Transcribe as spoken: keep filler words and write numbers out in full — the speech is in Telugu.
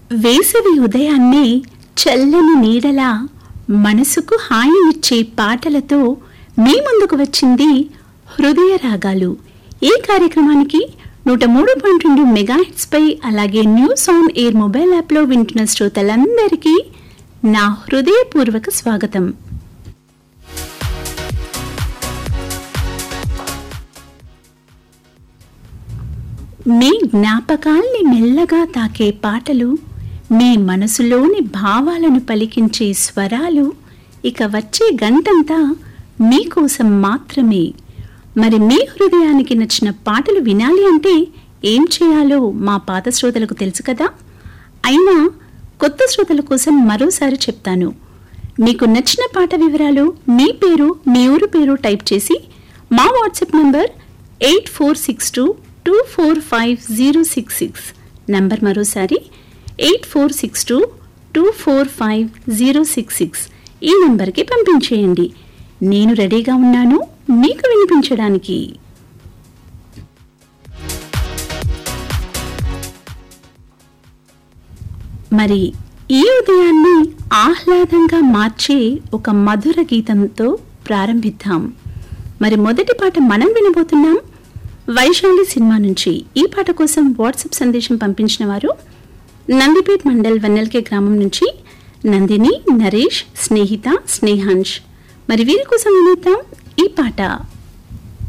వేసవి ఉదయాన్నే చల్లని నీడలా మనసుకు హాయినిచ్చే పాటలతో మీ ముందుకు వచ్చింది హృదయ రాగాలు. ఈ కార్యక్రమానికి నూట మూడు పాయింట్ రెండు మెగాహిట్స్ పై అలాగే న్యూస్ ఆన్ ఎయిర్ మొబైల్ యాప్లో వింటున్న శ్రోతలందరికీ నా హృదయపూర్వక స్వాగతం. మీ జ్ఞాపకాల్ని మెల్లగా తాకే పాటలు, మీ మనసులోని భావాలను పలికించే స్వరాలు ఇక వచ్చే గంటంతా మీకోసం మాత్రమే. మరి మీ హృదయానికి నచ్చిన పాటలు వినాలి అంటే ఏం చేయాలో మా పాత శ్రోతలకు తెలుసు కదా. అయినా కొత్త శ్రోతల కోసం మరోసారి చెప్తాను. మీకు నచ్చిన పాట వివరాలు, మీ పేరు, మీ ఊరు పేరు టైప్ చేసి మా WhatsApp number eight four six two two four five zero six six number మరోసారి eight four six two two four five zero six six ఈ నంబర్కి పంపించేయండి. నేను రెడీగా ఉన్నాను మీకు వినిపించడానికి. మరి ఈ ఉదయాన్ని ఆహ్లాదంగా మార్చే ఒక మధుర గీతంతో ప్రారంభిద్దాం. మరి మొదటి పాట మనం వినబోతున్నాం వైశాలి సినిమా నుంచి. ఈ పాట కోసం వాట్సాప్ సందేశం పంపించిన వారు నందిపేట్ మండల్ వన్నెల్కే గ్రామం నుంచి నందిని, నరేష్, స్నేహిత, స్నేహాంష్. మరి వీరి కోసం వినిద్దాం ఈ పాట.